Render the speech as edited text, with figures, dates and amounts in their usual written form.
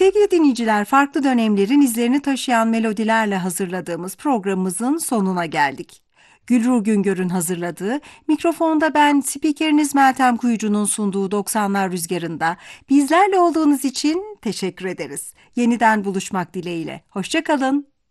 Sevgili dinleyiciler, farklı dönemlerin izlerini taşıyan melodilerle hazırladığımız programımızın sonuna geldik. Gülru Güngör'ün hazırladığı, mikrofonda ben spikeriniz Meltem Kuyucu'nun sunduğu 90'lar Rüzgarı'nda bizlerle olduğunuz için teşekkür ederiz. Yeniden buluşmak dileğiyle. Hoşça kalın.